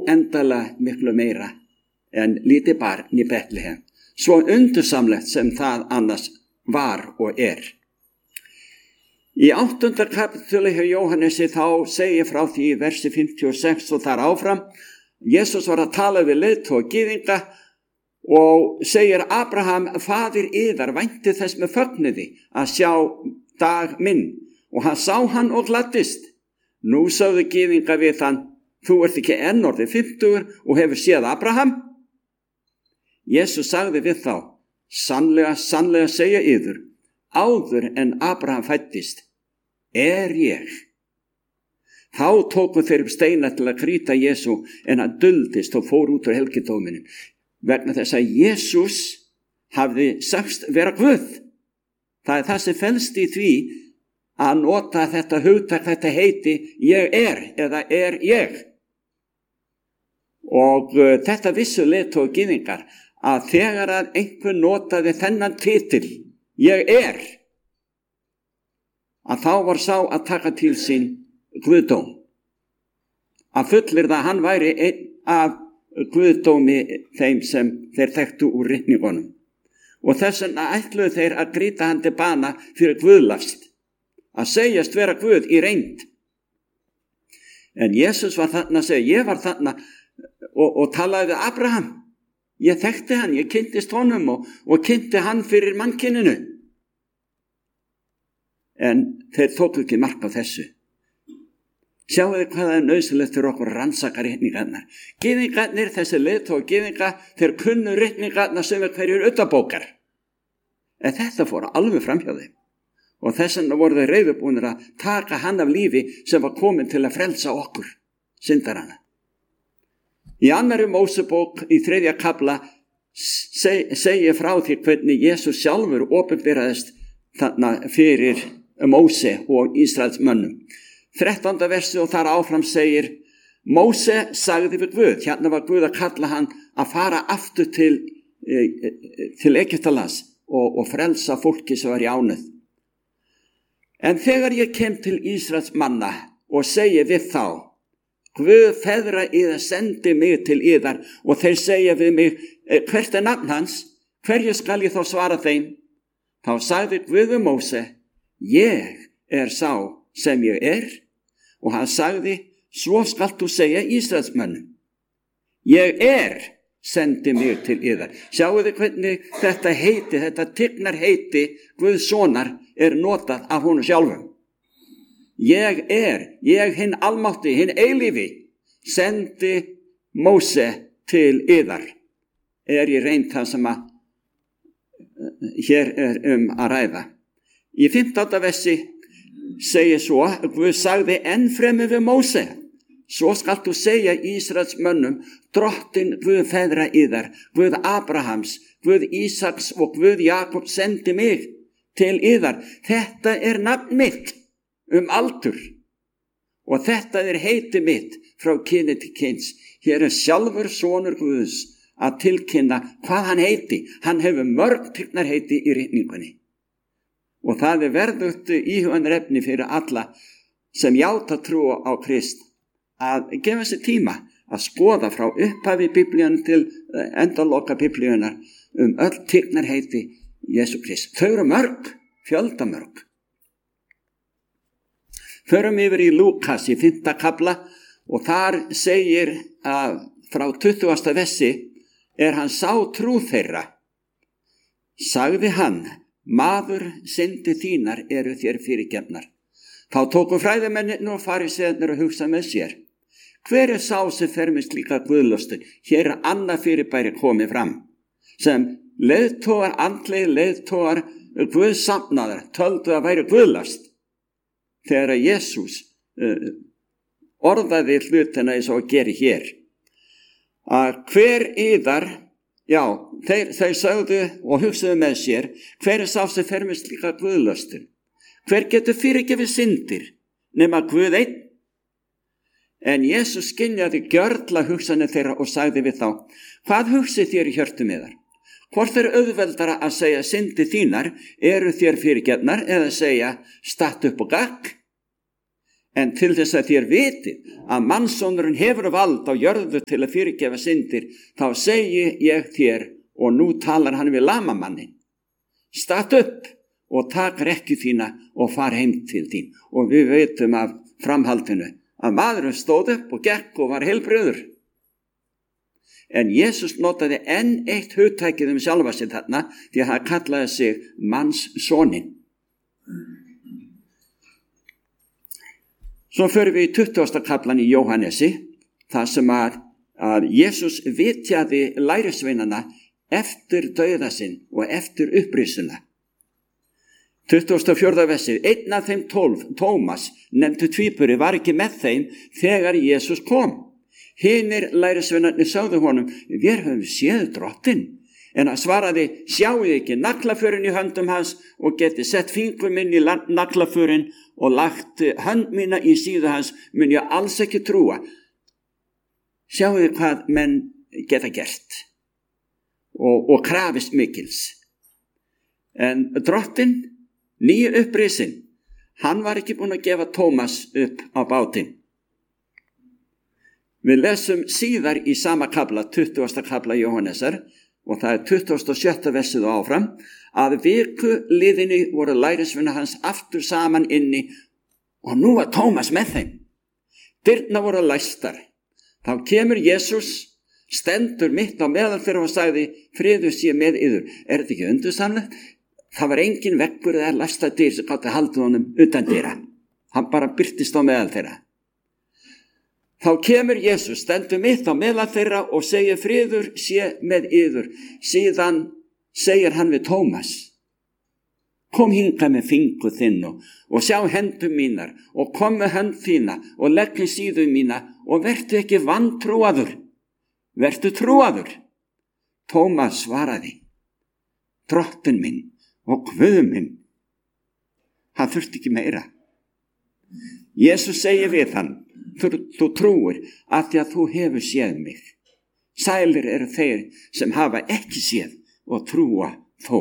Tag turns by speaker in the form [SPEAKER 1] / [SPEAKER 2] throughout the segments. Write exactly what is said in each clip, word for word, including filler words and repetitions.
[SPEAKER 1] óendalega miklu meira en lítið barn í Betlehem, svo undursamlegt sem það annars var og er. Í áttunda kapítuli hjá Jóhannesi þá segir frá því í versi fimmtíu og sex og þar áfram, Jesús var að tala við leiðtoga gyðinga og segir Abraham, faðir yðar vænti þess með fögnuði að sjá dag minn, og hann sá hann og gladdist. Nú sögðu gyðinga við hann, þú ert ekki enn orðið fimmtugur og hefur séð Abraham? Jesús sagði við þá, sannlega, sannlega segja yður, áður en Abraham fæddist, er ég. Þá tóku þeir upp steina til að krýta Jesú, en hann duldist og fór út úr helgidóminum, vegna þess að Jesús hafði sagst vera Guð. Það er það sem felst í því að nota þetta hugtak, þetta heiti ég er eða er ég. Og uh, þetta vissu leiðtogar gyðingar að þegar að einhver notaði þennan titil, ég er, að þá var sá að taka til sín guðdóm. Að fullyrða að hann væri einn af guðdómi þeim sem þeir þekktu úr ritningunum. Og þess vegna ætluðu þeir að grýta hann til bana fyrir guðlast, að segjast vera Guð í reynd. En Jesús var þarna að segja, ég var þarna og, og talaði við Abraham. Ég þekkti hann, ég kynntist honum og, og kynnti hann fyrir mannkyninu. En þeir tóku ekki mark á þessu. Sjáu þið hvað það er nauðsynlegt fyrir okkur að rannsaka ritningarnar. Gyðingarnir, þessi leiðtogar gyðinga, þeir kunnu ritningarnar sem er hverjur utanbókar. En þetta fór alveg framhjá þeim. Og þess vegna voru þeir reiðubúnir að taka hann af lífi sem var komin til að frelsa okkur, syndarana. Í annarri Mósebók í þriðja kafla seg, segir frá því hvernig Jesús sjálfur opinberaðist þarna fyrir Móse og Ísraels mönnum. þrettánda versi og þar áfram segir, Móse sagði við Guð, hérna var Guð að kalla hann að fara aftur til, til Egyptalands og, og frelsa fólki sem var í ánauð. En þegar ég kem til Ísraels manna og segi við þá, Guð feðra yðar sendi mig til yðar, og þeir segja við mig, hvert er nafn hans, hverju skal ég þá svara þeim? Þá sagði Guð við Móse, ég er sá sem ég er, og hann sagði, svo skalt þú segja Ísraelsmönnum, ég er sendi mig til yðar. Sjáu þið hvernig þetta heiti, þetta tignar heiti Guðs sonar er notað af honum sjálfum. Ég er, ég hinn almátti, hinn eilífi, sendi Móse til yðar. Er í reynd það sem að hér er um að ræða. Í fimmtánda versi segir svo, Guð sagði enn fremur við Móse, svo skalt þú segja Ísraels mönnum, drottin Guð feðra yðar, Guð Abrahams, Guð Ísaks og Guð Jakob sendi mig til yðar. Þetta er nafn mitt um aldur, og þetta er heiti mitt frá kyni til kyns. Hér er sjálfur sonur Guðs að tilkynna hvað hann heiti. Hann hefur mörg tignarheiti í ritningunni. Og það er verðugt íhugunarefni fyrir alla sem játa trú á Krist að gefa sér tíma að skoða frá upphafi Biblíunnar til endaloka Biblíunnar um öll tignarheiti Jesú Krist. Þau eru mörg, fjöldamörg. Förum yfir í Lúkas í fimmta kafla og þar segir að frá tuttugasta versi er hann sá trú þeirra. Sagði hann, maður syndi þínar eru þér fyrirgefnar. Þá tóku fræðimennirnir og farisearnir að hugsa með sér. Hver er sá sem fer með slíka guðlöstu? Hér er annað fyrirbæri komið fram. Sem leiðtogar, andlegir leiðtogar, guðsamnaðar, töldu að væri guðlast. Þegar að Jesús uh, orðaði hlutina eins og að gera hér. Að hver yðar, já, þeir, þeir sögðu og hugsaðu með sér, hver er sá sem fer með slíka guðlöstu? Hver getur fyrirgefið syndir nema Guð einn? En Jesús skynjaði gjörla hugsanir þeirra og sagði við þá, hvað hugsið þér í hjörtum yðar? Hvort er auðveldara að segja syndir þínar eru þér fyrirgefnar eða segja statt upp og gakk? En til þess að þér vitið að mannssonurinn hefur vald á jörðu til að fyrirgefa syndir, þá segi ég þér, og nú talar hann við lamamannin, statt upp og tak rekju þína og far heim til þín. Og við veitum af framhaldinu að maðurinn stóð upp og gekk og var heilbrigður. En Jesús notaði enn eitt hugtækið um sjálfa sig þarna, því að hann kallaði sig mannssonin. Svo förum við í tuttugasta kaflan í Jóhannesi, þar sem að, að Jesús vitjaði lærisveinana eftir dauða sinn og eftir upprisuna. tuttugasta og fjórða versið, einn af þeim tólf, Tómas, nefndu tvíburi, var ekki með þeim þegar Jesús kom. Hinir lærisveinarnir sögðu honum, við höfum séð drottinn. En hann svaraði, sjáu ekki naglaförin í höndum hans og geti sett fingur minn í naglaförin og lagt hönd mína í síðu hans, mun ég alls ekki trúa. Sjáu þið hvað menn geta gert og, og krafist mikils. En drottinn, nýju upprisin, hann var ekki búinn að gefa Tómas upp á bátinn. Við lesum síðar í sama kafla, tuttugasta kafla Jóhannesar, og það er tuttugasta og sjötta versið og áfram, að viku liðinni voru lærisveinar hans aftur saman inni og nú var Tómas með þeim. Dyrnar voru læstar. Þá kemur Jesús, stendur mitt á meðal þeirra og sagði, friður sé með yður. Er þetta ekki undursamlegt? Það var engin veggur eða læsta dyr sem gátti haldið honum utan dyra. Hann bara birtist á meðal þeirra. Þá kemur Jesús, stendur mitt á meðal þeirra og segir, friður sé með yður. Síðan segir hann við Tómas, kom hingað með fingur þinn og, og sjá hendur mínar og kom með hönd þína og legg í síðu mína og vertu ekki vantrúaður, vertu trúaður. Tómas svaraði, drottinn minn og Guð minn. Hann þurfti ekki meira. Jesús segir við hann, þú, þú trúir að því að þú hefur séð mig. Sælir eru þeir sem hafa ekki séð og trúa þó.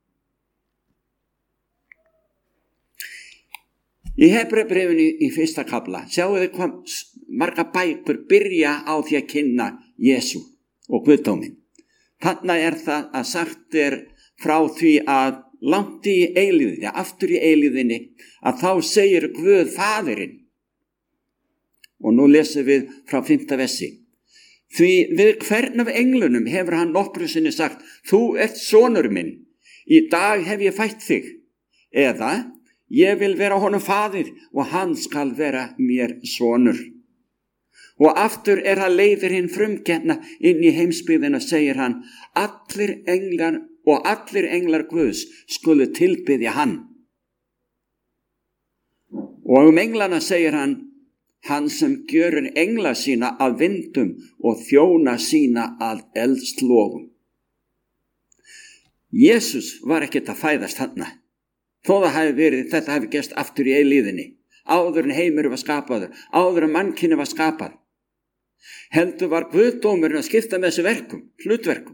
[SPEAKER 1] Í Hebreabréfinu í fyrsta kafla sjáu þið hvað marga bækur byrja á því að kynna Jesú og Guðdóminn. Þarna er það að sagt er frá því að langt í eilíðinni, aftur í eilíðinni, að þá segir Guð Faðirinn. Og nú lesum við frá fimmta versi. Því við hvern af englunum hefur hann nokkru sinni sagt, þú ert sonur minn, í dag hef ég fætt þig. Eða, ég vil vera honum faðir og hann skal vera mér sonur. Og aftur er hann leiðir hinn frumkenna inn í heimsbyggðina, segir hann, allir englar og allir englar Guðs skulu tilbiðja hann. Og um englana segir hann, hann sem gjörir engla sína að vindum og þjóna sína að eldslogum. Jesús var ekkert að fæðast þarna. Þó það hafi verið, þetta hafi gerst aftur í eilíðinni. Áður en heimur var skapaður, áður en mannkynið var skapað. Heldur var Guðdómurinn að skipta með þessu verkum, hlutverkum.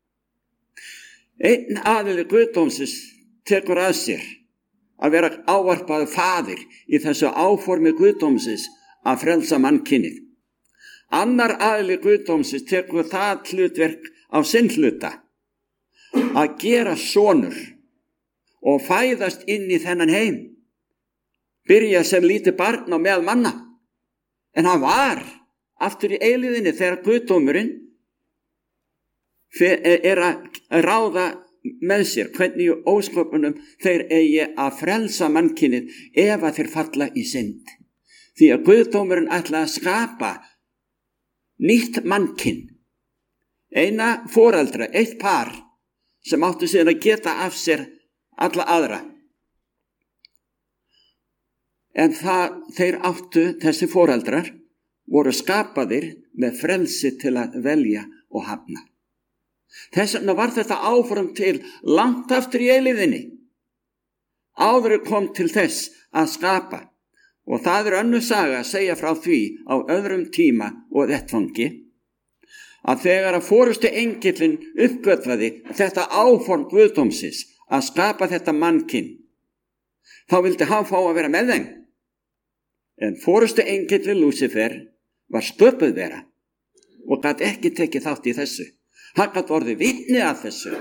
[SPEAKER 1] Einn aðili Guðdómsins tekur að sér að vera ávarpaður faðir í þessu áformi Guðdómsins að frelsa mannkynið. Annar aðili Guðdómsins tekur það hlutverk á sinn hluta að gera sonur og fæðast inn í þennan heim. Byrja sem lítið barn á meðal manna. En hann var aftur í eilíðinni þegar Guðdómurinn er að ráða með sér hvernig í ósköpunum þeir eigi að frelsa mannkynið ef að þeir falla í synd. Því að Guðdómurinn ætla að skapa nýtt mannkyn. Eina foreldra, eitt par sem áttu síðan að geta af sér alla aðra. En það, þeir áttu, þessi foreldrar, voru skapaðir með frelsi til að velja og hafna. Þess vegna var þetta áfram til langt aftur í eilíðinni. Áður kom til þess að skapa. Og það er önnur saga að segja frá því á öðrum tíma og vettvangi að þegar að forustu engillinn uppgötvaði þetta áform Guðdómsins að skapa þetta mannkyn, þá vildi hann fá að vera með þeim. En fórustu engilli Lúsifer var sköpuð vera og gat ekki tekið þátt í þessu. Hann gat orðið vitni að þessu.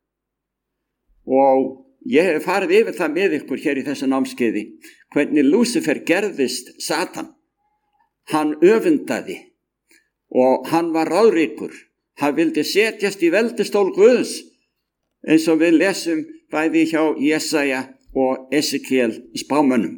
[SPEAKER 1] Og ég hef farið yfir það með ykkur hér í þessu námskeiði, hvernig Lúsifer gerðist Satan. Hann öfundaði og hann var ráðríkur. Hann vildi setjast í veldistól Guðs, eins og við lesum bæði hjá Jesaja og Esekiel spámönnum.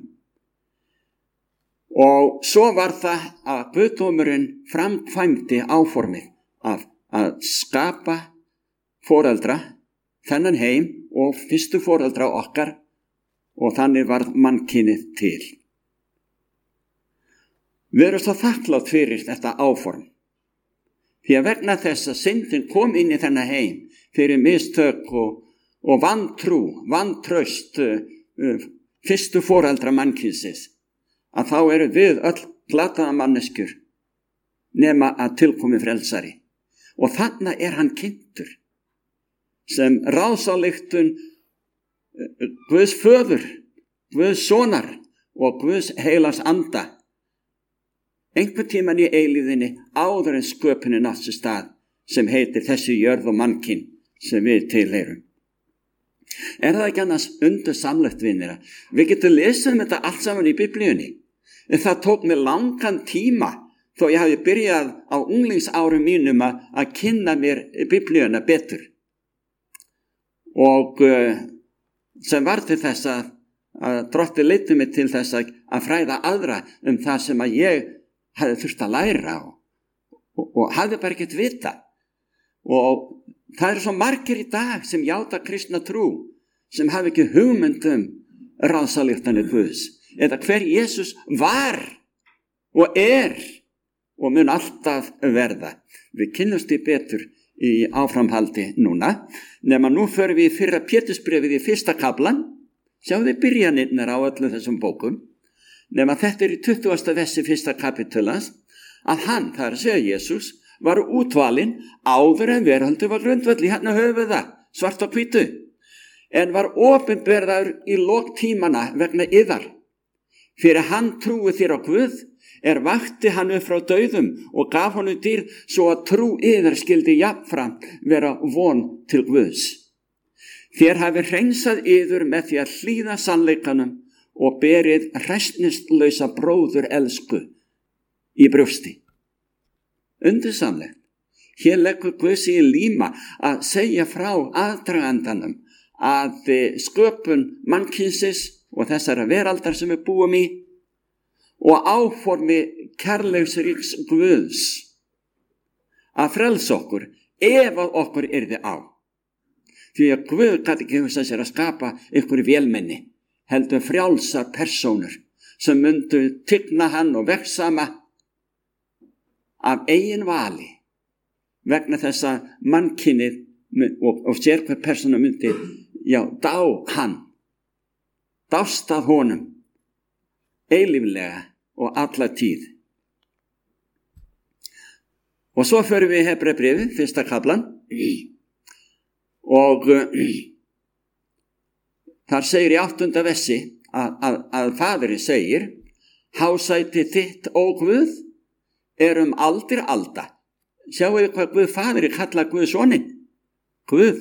[SPEAKER 1] Og svo var það að Guðdómurinn framkvæmdi áformið af að skapa foreldra, þennan heim og fyrstu foreldra okkar, og þannig varð mannkynið til. Við erum svo þakklátt fyrir þetta áform. Því að vegna þess að syndin kom inn í þennan heim fyrir mistök og, og vantrú, vantraust uh, fyrstu foreldra mannkynsins, að þá eru við öll glataða manneskjur nema að tilkomi frelsari. Og þarna er hann kynntur sem ráðsályktun Guðs föður, Guðs sonar og Guðs heilags anda. Einhvern tíman í eilíðinni áður en sköpunin átt sér stað sem heitir þessi jörð og mannkyn sem við tilheyrum. Er það ekki annars undur samlegt vinnira? Við getum lesið um þetta allt saman í Biblíunni. En það tók mig langan tíma þó ég hafi byrjað á unglingsárum mínum að, að kynna mér Biblíuna betur. Og uh, sem var til þess að, að Drotti leiddi mig til þess að, að fræða aðra um það sem að ég hafi þurft að læra og, og, og hafi bara ekkert vita. Og það eru svo margir í dag sem játa kristna trú sem hafi ekki hugmyndum ráðsályktanir Guðs. Eða hver Jesús var og er og mun alltaf verða. Við kynnumst því betur í áframhaldi núna, nema nú förum við í fyrra Pétursbréfið í fyrsta kaflan, sjáum við byrjanirnar á öllu þessum bókum, nema þetta er í tuttugasta versi fyrsta kapitulans, að hann, það er að segja Jesús, var útvalinn áður en veraldur var grundvöll, hérna höfum við það, svart á hvítu, en var opinberður í lok tímana vegna yðar. Fyrir hann trúi þér á Guð, er vakti hann upp frá dauðum og gaf honum dýr svo að trú yðar skildi jafnframt vera von til Guðs. Þér hafi hreinsað yður með því að hlýða sannleikanum og berið hræsnistlausa bróður elsku í brjósti. Undursamlegt. Hér leggur Guð sig í líma að segja frá aðdragandanum að sköpun mannkynsins og þessara veraldar sem við búum í og áformi kærleiksríks Guðs að frelsa okkur ef að okkur yrði á. Því að Guð gat ekki hugsað sér að skapa ykkur vélmenni, heldur frjálsar persónur sem myndu tigna hann og vegsama af eigin vali vegna þess að mannkynið og, og sér hver persóna myndi já, dá hann. Dást að honum eilíflega og alla tíð. Og svo förum við í Hebreabréfið, fyrsta kaflan, og uh, þar segir í áttunda versi að, að, að Faðirinn segir: hásæti þitt, ó Guð, er um aldir alda. Sjáu þið hvað Guð Faðirinn kallar Guð soninn? Guð.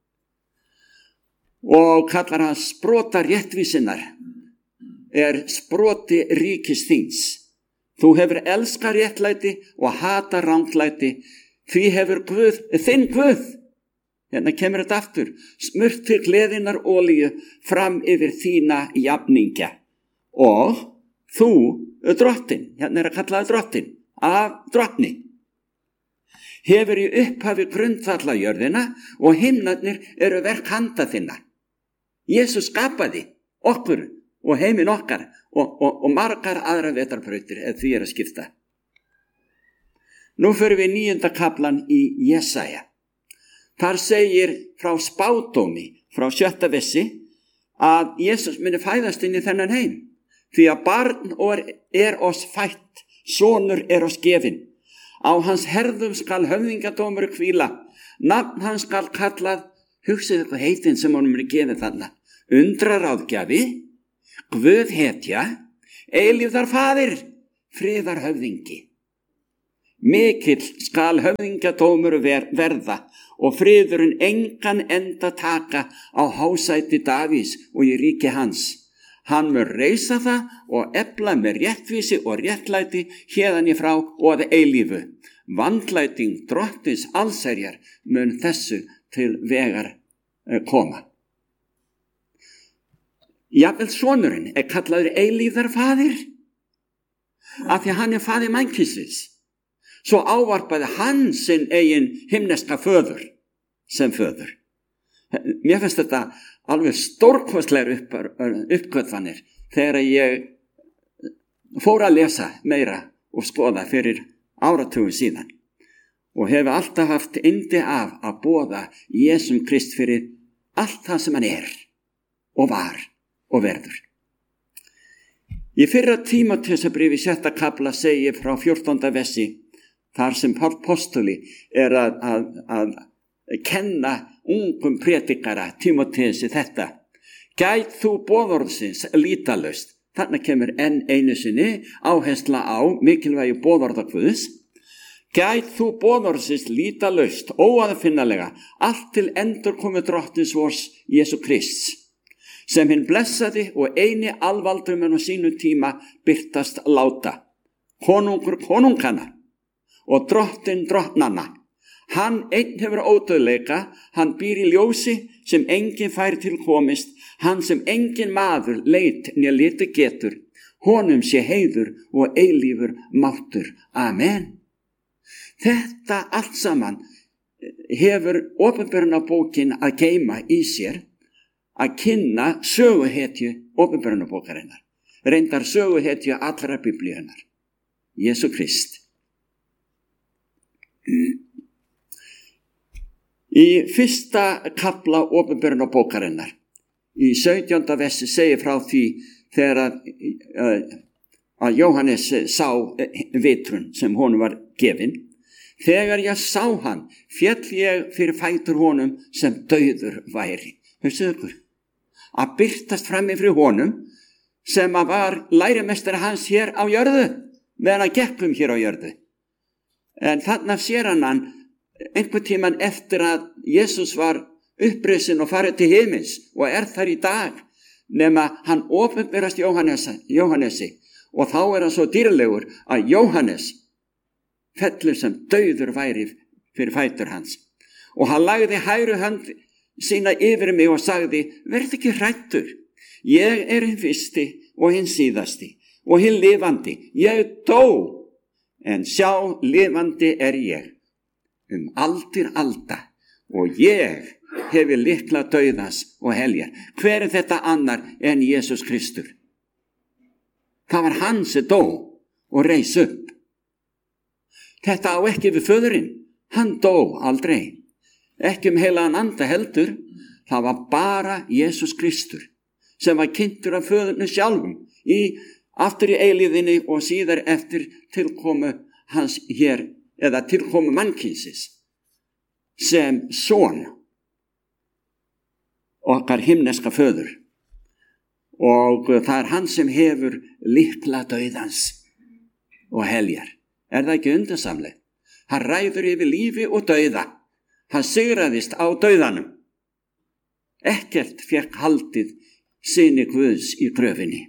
[SPEAKER 1] Og kallar hann sprota réttvísinnar, er sproti ríkis þíns. Þú hefur elskað réttlæti og hata ranglæti, því hefur Guð, þinn Guð, hérna kemur þetta aftur, smurt til gleðinnar olíu fram yfir þína jafningja. Og þú, drottin, hérna er að kalla það drottin, af drottni, hefur í upphafi grundvalla jörðina og himnarnir eru verk handa þinna. Jesús skapaði okkur og heiminn okkar og, og, og margar aðra vetrarbrautir eða því er að skipta. Nú förum við níunda kaflan í Jesaja. Þar segir frá spádómi, frá sjötta versi, að Jesús muni fæðast inn í þennan heim. Því að barn er oss fætt, sonur er oss gefinn. Á hans herðum skal höfðingadómur hvíla, nafn hans skal kallað, hugsið eitthvað heitin sem honum er gefið þarna. Undraráðgjafi, Guð hetja, eilífðar faðir, friðar höfðingi. Mikill skal höfðingjadómur ver, verða og friðurinn engan enda taka á hásæti Davís og í ríki hans. Hann mun reisa það og efla með réttvísi og réttlæti héðan í frá og að eilífu. Vandlæting drottins allsherjar mun þessu til vegar koma. Jafnvel sonurinn er kallaður eilífðar faðir, af því hann er faðir mannkynsins. Svo ávarpaði hann sinn eigin himneska föður sem föður. Mér finnst þetta alveg stórkostlegar upp, uppgötvanir þegar ég fór að lesa meira og skoða fyrir áratugum síðan og hef alltaf haft yndi af að boða Jesum Krist fyrir allt það sem hann er og var og verður. Í fyrra Tímóteusarbréfi sjötta kafla segir frá fjórtánda versi, þar sem Páll er að, að, að kenna ungum predikara Tímóteusi þetta. Gæt þú boðorðsins lítalaust. Þarna kemur enn einu sinni áhersla á mikilvægi boðorða Guðs. Gæt þú boðorðsins lítalaust, óaðfinnalega, allt til endurkomu drottins vors Jesú Krists, sem hinn blessaði og eini alvaldumenn á sínu tíma birtast láta. Konungur konungana og drottin drottnanna. Hann einn hefur ódauðleika, hann býr í ljósi sem enginn fær til komist, hann sem enginn maður leit né liti getur, honum sé heiður og eilífur máttur. Amen. Þetta allt saman hefur opinberunarbókin að geyma í sér, að kynna söguhetju opinberunarbókarinnar, reyndar söguhetju allra biblíunnar, Jesú Krist. Í fyrsta kafla opinberunarbókarinnar, í sautjánda versi segir frá því þegar að, að Jóhannes sá vitrun sem honum var gefin. Þegar ég sá hann, féll ég fyrir fætur honum sem dauður væri. Hugsaðu ykkur, að birtast frammi fyrir honum sem að var lærimestari hans hér á jörðu, meðan að gekkum hér á jörðu. En þarna sér hann hann einhvern tíman eftir að Jesús var upprisin og farið til himins og er þar í dag, nema hann opinberast Jóhannesi, Jóhannesi og þá er hann svo dýrlegur að Jóhannes fellur sem dauður væri fyrir fætur hans. Og hann lagði hægri hönd sína yfir mig og sagði, verð ekki hræddur, ég er hinn fyrsti og hinn síðasti og hinn lifandi, ég dó, en sjá lifandi er ég um aldir alda og ég hefi lykla dauðans og heljar. Hver er þetta annar en Jesús Kristur? Það var hann sem dó og reis upp. Þetta á ekki við föðurinn, hann dó aldrei. Ekki um heilagan anda heldur, það var bara Jesús Kristur sem var kynntur af föðurnu sjálfum í, aftur í eilíðinni og síðar eftir tilkomu hans hér, eða tilkomu mannkynsins sem son okkar himneska föður. Og það er hann sem hefur lykla dauðans og heljar. Er það ekki undursamlegt? Hann ræður yfir lífi og dauða. Hann sigraðist á dauðanum. Ekkert fékk haldið syni Guðs í gröfinni.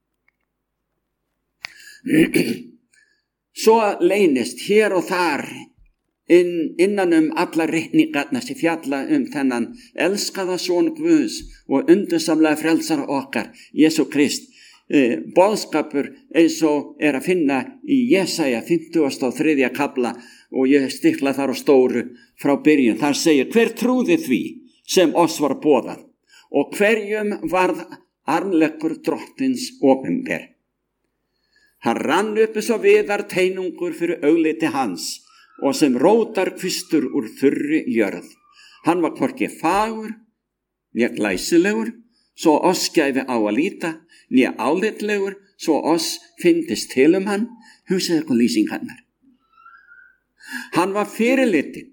[SPEAKER 1] Svo leynist hér og þar inn, innan um alla reikningarna sem fjalla um þennan elskaða son Guðs og undursamlega frelsara okkar, Jesú Krist. Eh, boðskapur eins og er að finna í Jesaja fimmtugasta og þriðja kafla og ég stikla þar á stóru frá byrjun. Þar segir, hver trúði því sem oss var boðað og hverjum varð armleggur drottins opinber. Hann rann upp eins og viðar teinungur fyrir augliti hans og sem rótar kvistur úr þurri jörð. Hann var hvorki fagur, né glæsilegur, svo oss gæfi á að líta, né álitlegur, svo oss fyndist til um hann. Hugsaðu eitthvað lýsing hennar. Hann var fyrirlitin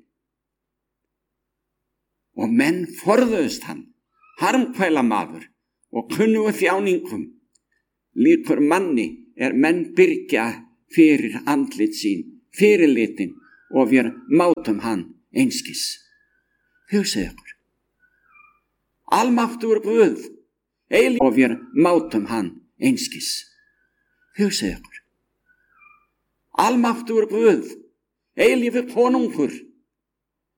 [SPEAKER 1] og menn forðuðust hann, harmkvæla maður og kunnugu þjáningum, líkur manni er menn byrgja fyrir andlit sín, fyrir litin og við mátum hann einskis. Hugsaðu ykkur. Almáttugur Guð, eilífur og við mátum hann einskis. Hugsaðu ykkur. Almáttugur Guð, eilífur konungur